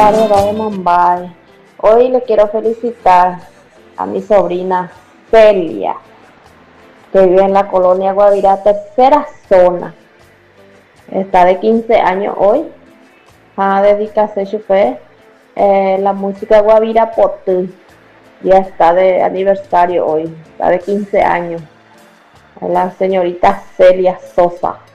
tardes, de Mumbai. Hoy le quiero felicitar a mi sobrina Celia, que vive en la colonia Guavirá, tercera zona. Está de 15 años hoy. A dedicarse la música Guavirá Potú. Ya está de aniversario hoy, está de 15 años. La señorita Celia Sosa.